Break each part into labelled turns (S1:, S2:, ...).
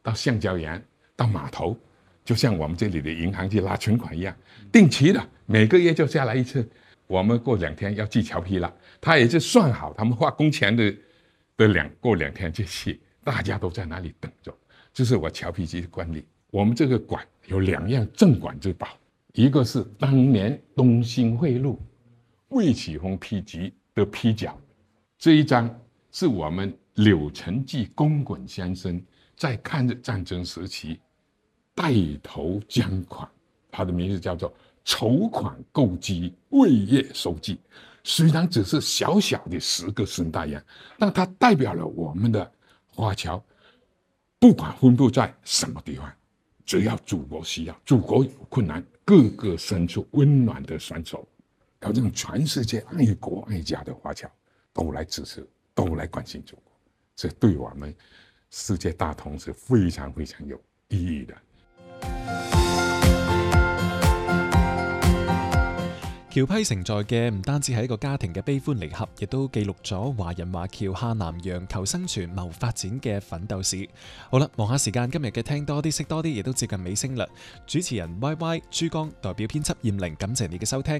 S1: 到橡胶园、到码头，就像我们这里的银行去拉存款一样，定期的每个月就下来一次。我们过2天要寄侨批了，他也是算好，他们花工钱的过2天就去，大家都在那里等着。这是我侨批局的惯例。我们这个馆有2样镇馆之宝，一个是当年东兴会路魏启峰批局的批角，这一张是我们柳承济公馆先生在抗日战争时期带头捐款，他的名字叫做筹款购机为业收记。虽然只是小小的10个孙大洋，但它代表了我们的华侨，不管分布在什么地方，只要祖国需要，祖国有困难，个个伸出温暖的双手，要让全世界爱国爱家的华侨都来支持，都来关心祖国。这对我们世界大同是非常非常有意义的。
S2: 僑批承載嘅唔單止係一個家庭嘅悲歡離合，亦都記錄咗華人華僑下南洋求生存謀發展嘅奮鬥史。好啦，望下時間，今日嘅聽多啲識多啲亦都接近尾聲啦。主持人 YY 珠江代表編輯燕玲，感謝你嘅收聽。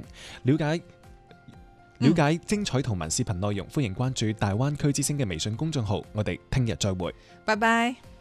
S2: 了解精彩圖文視頻內容，歡迎關注大灣區之聲嘅微信公眾號。我哋聽日再會，
S3: 拜拜。